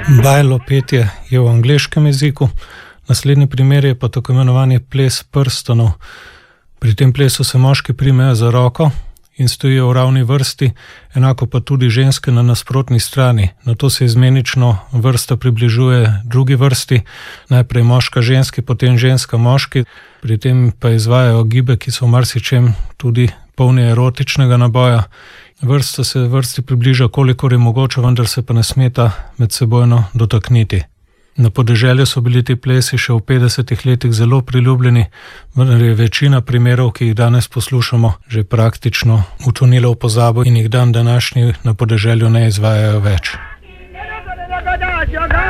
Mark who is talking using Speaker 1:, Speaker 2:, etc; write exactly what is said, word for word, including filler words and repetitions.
Speaker 1: Bajlo petje je v angleškem jeziku, naslednji primer je pa tako imenovani ples prstonov. Pri tem plesu se moški primejo za roko in stojijo v ravni vrsti, enako pa tudi ženske na nasprotni strani. Nato se izmenično vrsta približuje drugi vrsti, najprej moška ženski, potem ženska moški. Pri tem pa izvajajo gibe, ki so v marsičem tudi polni erotičnega naboja. Vrsta se vrsti približa, kolikor je mogoče, vendar se pa ne smeta medsebojno dotakniti. Na podeželju so bili ti plesi še v petdesetih letih zelo priljubljeni, vendar je večina primerov, ki jih danes poslušamo, že praktično utonila v pozabo in jih dan današnji na podeželju ne izvajajo več.